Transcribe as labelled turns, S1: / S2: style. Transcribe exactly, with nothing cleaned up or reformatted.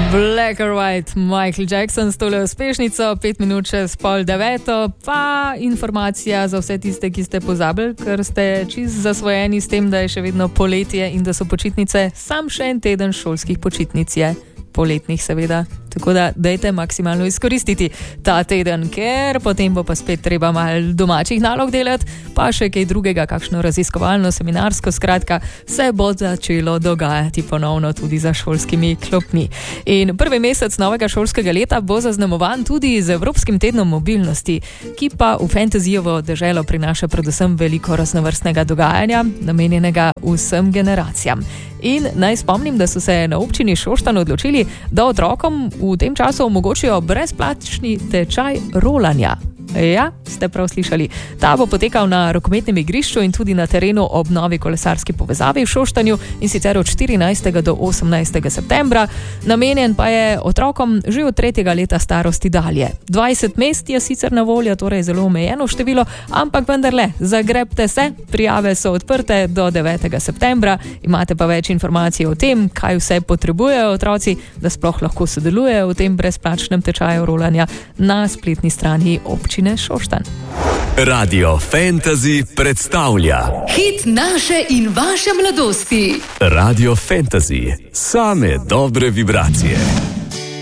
S1: Black or White, Michael Jackson s tole uspešnico, pet minut čez pol deveto, pa informacija za vse tiste, ki ste pozabili, ker ste čist zasvojeni s tem, da je še vedno poletje in da so počitnice, sam še en teden šolskih počitnic je, poletnih seveda. Tako da dajte maksimalno izkoristiti ta teden, ker potem bo pa spet treba malo domačih nalog delati, pa še kaj drugega, kakšno raziskovalno, seminarsko, skratka, se bo začelo dogajati ponovno tudi za šolskimi klopmi. In prvi mesec novega šolskega leta bo zaznamovan tudi z Evropskim tednom mobilnosti, ki pa v fantazijovo deželo prinaša predvsem veliko raznovrstnega dogajanja, namenjenega vsem generacijam. In naj spomnim, da so se na občini Šoštanj odločili, da otrokom v tem času omogočijo brezplačni tečaj rolanja. Ja, ste prav slišali. Ta bo potekal na rokometnem igrišču in tudi na terenu ob novi kolesarski povezavi v Šoštanju in sicer od štirinajstega do osemnajstega septembra. Namenjen pa je otrokom že od tretjega leta starosti dalje. dvajset mest je sicer na voljo, torej zelo omejeno število, ampak vendarle, zagrebte se, prijave so odprte do devetega septembra, imate pa več informacij o tem, kaj vse potrebujejo otroci, da sploh lahko sodelujejo v tem brezplačnem tečaju rolanja na spletni strani občine Šoštanj.
S2: Radio Fantasy predstavlja
S3: hit naše in vaše mladosti.
S2: Radio Fantasy, same dobre vibracije.